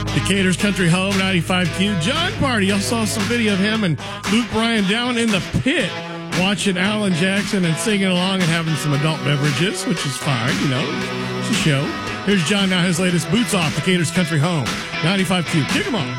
Decatur's Country Home, 95Q. John Party. I saw some video of him and Luke Bryan down in the pit watching Alan Jackson and singing along and having some adult beverages, which is fine, it's a show. Here's John now, his latest Boots Off, Decatur's Country Home, 95Q. Kick 'em off.